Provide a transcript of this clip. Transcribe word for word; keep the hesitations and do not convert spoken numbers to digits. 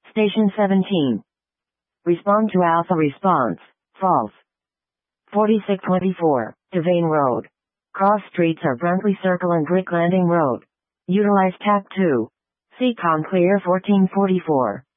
Station seventeen. Respond to Alpha response. False. forty-six twenty-four. Devane Road. Cross streets are Bruntley Circle and Brick Landing Road. Utilize T A C two. Seacon clear fourteen forty-four.